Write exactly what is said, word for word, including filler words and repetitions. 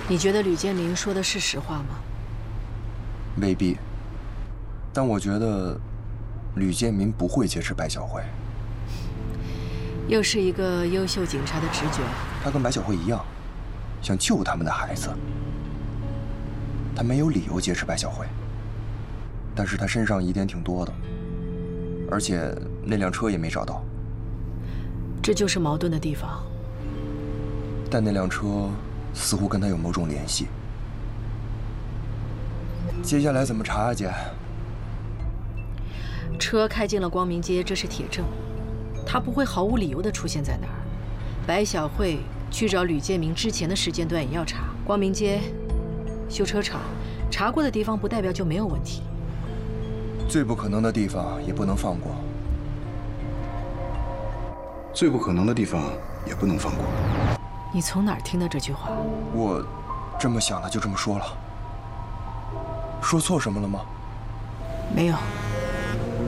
你觉得吕建明说的是实话吗？ 未必，但我觉得吕建明不会劫持白小慧。 又是一个优秀警察的直觉。 他跟白小慧一样，想救他们的孩子。他没有理由劫持白小慧，但是他身上疑点挺多的，而且那辆车也没找到。 这就是矛盾的地方。 但那辆车似乎跟他有某种联系。接下来怎么查啊，姐？ 车开进了光明街，这是铁证，他不会毫无理由地出现在那儿。白小慧去找吕建明之前的时间段也要查。光明街、修车厂，查过的地方不代表就没有问题。 最不可能的地方也不能放过。 最不可能的地方也不能放过。 你从哪儿听的这句话？ 我这么想的，就这么说了。说错什么了吗？ 没有。